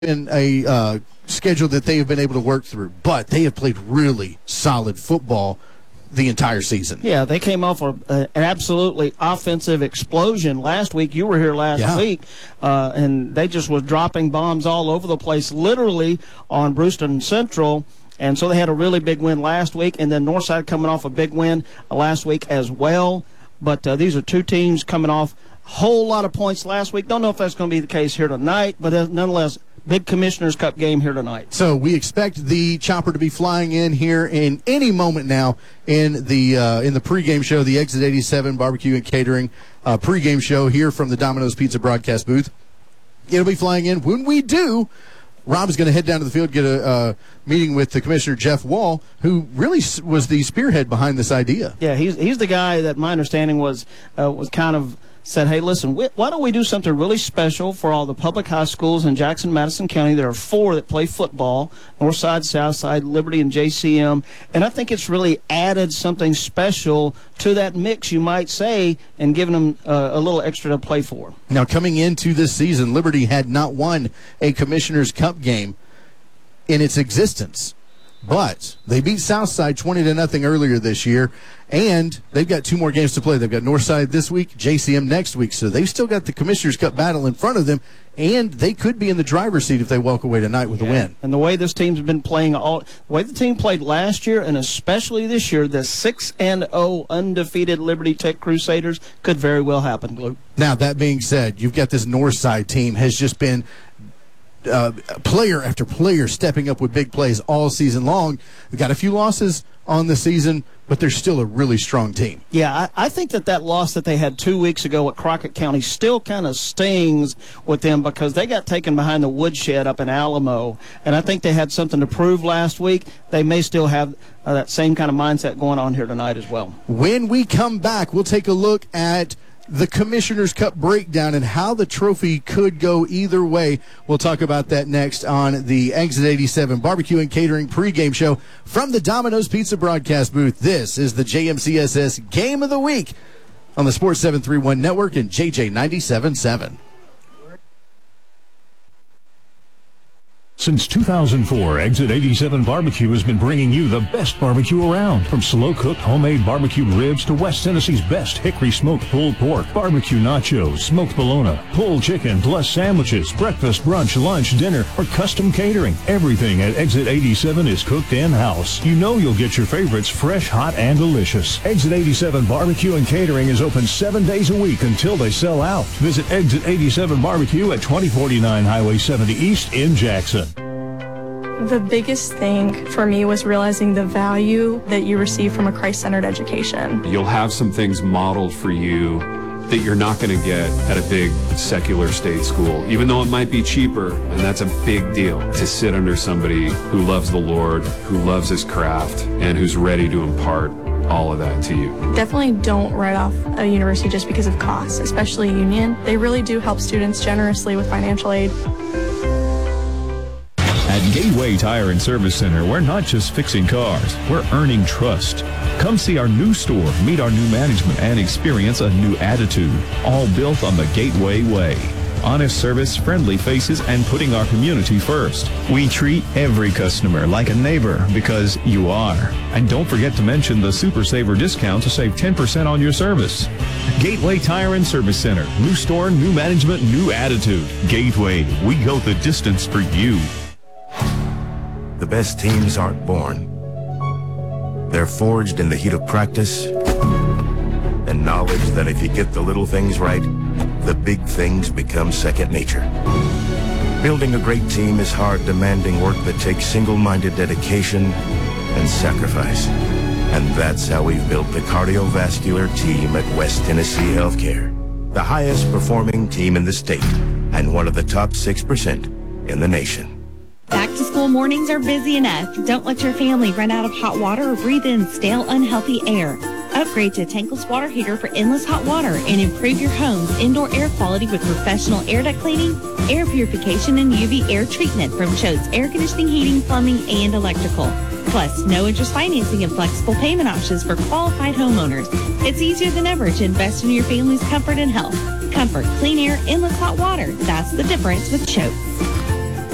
been a schedule that they have been able to work through, but they have played really solid football the entire season. Yeah, they came off an absolutely offensive explosion last week. You were here last week, and they just was dropping bombs all over the place, literally on Brewston Central. And so they had a really big win last week, and then Northside coming off a big win last week as well. But these are two teams coming off a whole lot of points last week. Don't know if that's going to be the case here tonight, but nonetheless, big Commissioners Cup game here tonight. So we expect the chopper to be flying in here in any moment now in the pregame show, the Exit 87 Barbecue and Catering pregame show here from the Domino's Pizza broadcast booth. It'll be flying in. When we do, Rob is going to head down to the field, get a meeting with the Commissioner Jeff Wall, who really was the spearhead behind this idea. Yeah, he's the guy that my understanding was kind of said, hey, listen, why don't we do something really special for all the public high schools in Jackson-Madison County? There are 4 that play football, Northside, Southside, Liberty, and JCM. And I think it's really added something special to that mix, you might say, and given them a little extra to play for. Now, coming into this season, Liberty had not won a Commissioner's Cup game in its existence. But they beat Southside 20-0 earlier this year, and they've got 2 more games to play. They've got Northside this week, JCM next week, so they've still got the Commissioner's Cup battle in front of them, and they could be in the driver's seat if they walk away tonight with a win. And the way this team's been playing, the way the team played last year, and especially this year, the 6-0 undefeated Liberty Tech Crusaders could very well happen, Luke. Now, that being said, you've got this Northside team has just been player after player stepping up with big plays all season long. We've got a few losses on the season, but they're still a really strong team. Yeah, I think that loss that they had 2 weeks ago at Crockett County still kind of stings with them because they got taken behind the woodshed up in Alamo, and I think they had something to prove last week. They may still have that same kind of mindset going on here tonight as well. When we come back, we'll take a look at the Commissioner's Cup breakdown and how the trophy could go either way. We'll talk about that next on the Exit 87 Barbecue and Catering pregame show from the Domino's Pizza broadcast booth. This is the JMCSS Game of the Week on the Sports 731 Network and JJ 97.7. Since 2004, Exit 87 Barbecue has been bringing you the best barbecue around. From slow-cooked homemade barbecued ribs to West Tennessee's best hickory smoked pulled pork, barbecue nachos, smoked bologna, pulled chicken, plus sandwiches, breakfast, brunch, lunch, dinner, or custom catering. Everything at Exit 87 is cooked in-house. You know you'll get your favorites fresh, hot, and delicious. Exit 87 Barbecue and Catering is open 7 days a week until they sell out. Visit Exit 87 Barbecue at 2049 Highway 70 East in Jackson. The biggest thing for me was realizing the value that you receive from a Christ-centered education. You'll have some things modeled for you that you're not going to get at a big secular state school, even though it might be cheaper, and that's a big deal to sit under somebody who loves the Lord, who loves his craft, and who's ready to impart all of that to you. Definitely don't write off a university just because of costs, especially Union. They really do help students generously with financial aid. At Gateway Tire and Service Center, we're not just fixing cars, we're earning trust. Come see our new store, meet our new management, and experience a new attitude, all built on the Gateway way. Honest service, friendly faces, and putting our community first. We treat every customer like a neighbor because you are. And don't forget to mention the Super Saver discount to save 10% on your service. Gateway Tire and Service Center. New store, new management, new attitude. Gateway, we go the distance for you. The best teams aren't born. They're forged in the heat of practice and knowledge that if you get the little things right, the big things become second nature. Building a great team is hard, demanding work that takes single-minded dedication and sacrifice. And that's how we've built the cardiovascular team at West Tennessee Healthcare. The highest performing team in the state and one of the top 6% in the nation. Back-to-school mornings are busy enough. Don't let your family run out of hot water or breathe in stale, unhealthy air. Upgrade to tankless water heater for endless hot water and improve your home's indoor air quality with professional air duct cleaning, air purification, and UV air treatment from Choate's Air Conditioning, Heating, Plumbing, and Electrical. Plus, no interest financing and flexible payment options for qualified homeowners. It's easier than ever to invest in your family's comfort and health. Comfort, clean air, endless hot water. That's the difference with Choate.